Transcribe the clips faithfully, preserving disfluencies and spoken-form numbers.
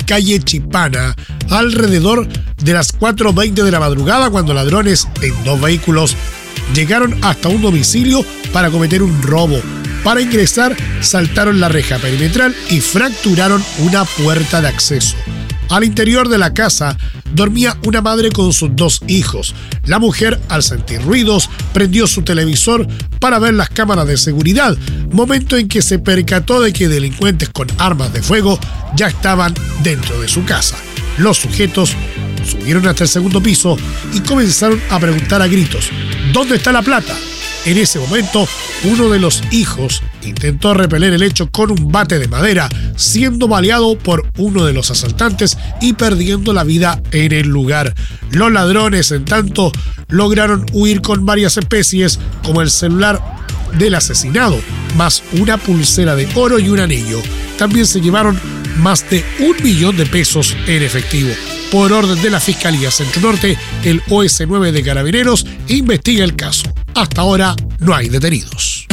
calle Chipana alrededor de las cuatro veinte de la madrugada, cuando ladrones en dos vehículos llegaron hasta un domicilio para cometer un robo. Para ingresar, saltaron la reja perimetral y fracturaron una puerta de acceso. Al interior de la casa dormía una madre con sus dos hijos. La mujer, al sentir ruidos, prendió su televisor para ver las cámaras de seguridad, momento en que se percató de que delincuentes con armas de fuego ya estaban dentro de su casa. Los sujetos subieron hasta el segundo piso y comenzaron a preguntar a gritos: ¿dónde está la plata? En ese momento, uno de los hijos intentó repeler el hecho con un bate de madera, siendo baleado por uno de los asaltantes y perdiendo la vida en el lugar. Los ladrones, en tanto, lograron huir con varias especies, como el celular del asesinado, más una pulsera de oro y un anillo. También se llevaron más de un millón de pesos en efectivo. Por orden de la Fiscalía Centro Norte, el O S nueve de Carabineros investiga el caso. Hasta ahora no hay detenidos.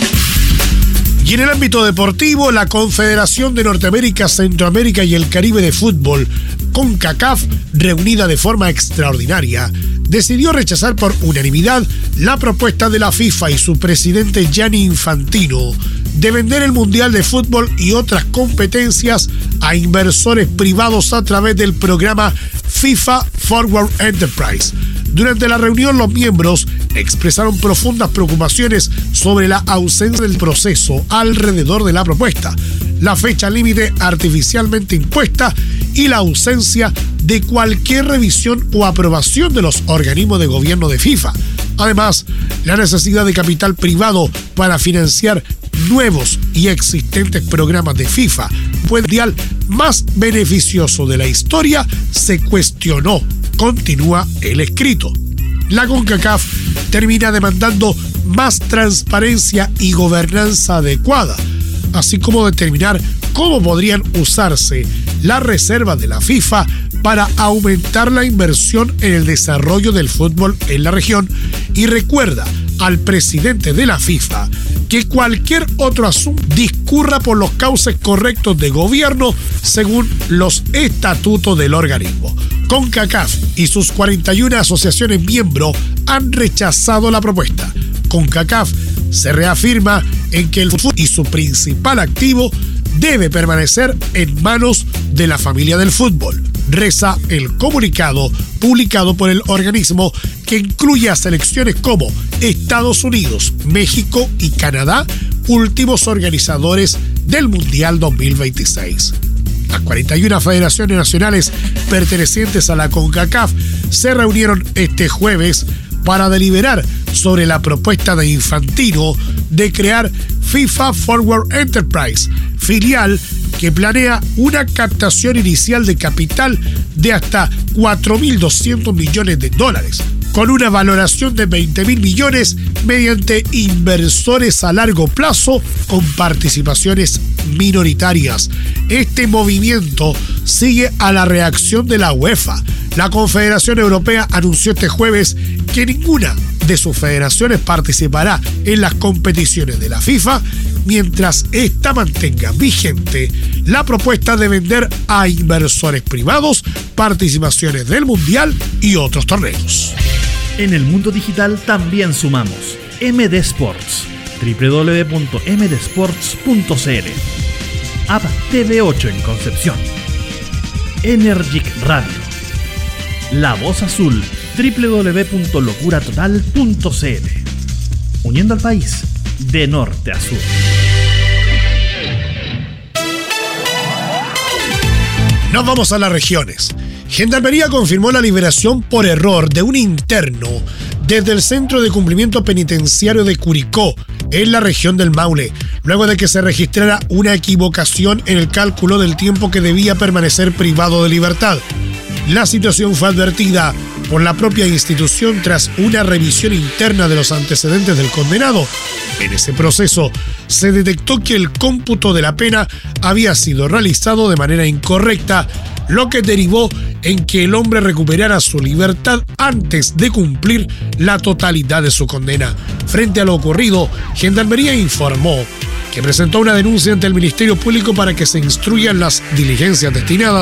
Y en el ámbito deportivo, la Confederación de Norteamérica, Centroamérica y el Caribe de Fútbol, CONCACAF, reunida de forma extraordinaria, decidió rechazar por unanimidad la propuesta de la FIFA y su presidente Gianni Infantino de vender el Mundial de Fútbol y otras competencias a inversores privados a través del programa FIFA Forward Enterprise. Durante la reunión, los miembros expresaron profundas preocupaciones sobre la ausencia del proceso alrededor de la propuesta, la fecha límite artificialmente impuesta y la ausencia de cualquier revisión o aprobación de los organismos de gobierno de FIFA. Además, la necesidad de capital privado para financiar nuevos y existentes programas de FIFA, el mundial más beneficioso de la historia, se cuestionó. Continúa el escrito. La CONCACAF termina demandando más transparencia y gobernanza adecuada, así como determinar cómo podrían usarse las reservas de la FIFA para aumentar la inversión en el desarrollo del fútbol en la región, y recuerda al presidente de la FIFA que cualquier otro asunto discurra por los cauces correctos de gobierno según los estatutos del organismo. CONCACAF y sus cuarenta y una asociaciones miembros han rechazado la propuesta. CONCACAF se reafirma en que el fútbol y su principal activo debe permanecer en manos de la familia del fútbol, reza el comunicado publicado por el organismo, que incluye a selecciones como Estados Unidos, México y Canadá, últimos organizadores del Mundial dos mil veintiséis. Las cuarenta y una federaciones nacionales pertenecientes a la CONCACAF se reunieron este jueves para deliberar sobre la propuesta de Infantino de crear FIFA Forward Enterprise, filial que planea una captación inicial de capital de hasta cuatro mil doscientos millones de dólares, con una valoración de veinte mil millones mediante inversores a largo plazo con participaciones minoritarias. Este movimiento sigue a la reacción de la UEFA. La Confederación Europea anunció este jueves que ninguna de sus federaciones participará en las competiciones de la FIFA mientras ésta mantenga vigente la propuesta de vender a inversores privados participaciones del Mundial y otros torneos. En el mundo digital también sumamos M D Sports, doble u doble u doble u punto m d sports punto c l, App T V ocho en Concepción, Energic Radio, La Voz Azul, doble u doble u doble u punto locura total punto c l, uniendo al país de norte a sur. Nos vamos a las regiones. Gendarmería confirmó la liberación por error de un interno desde el Centro de Cumplimiento Penitenciario de Curicó, en la región del Maule, luego de que se registrara una equivocación en el cálculo del tiempo que debía permanecer privado de libertad. La situación fue advertida por la propia institución tras una revisión interna de los antecedentes del condenado. En ese proceso se detectó que el cómputo de la pena había sido realizado de manera incorrecta, lo que derivó en que el hombre recuperara su libertad antes de cumplir la totalidad de su condena. Frente a lo ocurrido, Gendarmería informó que presentó una denuncia ante el Ministerio Público para que se instruyan las diligencias destinadas